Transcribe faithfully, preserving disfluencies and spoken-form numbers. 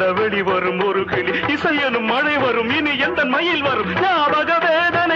அடவெளி வரும் ஒரு கிளி இசையனும் மழை வரும் இனி எந்த மயில் வரும் ஞாபக வேதனை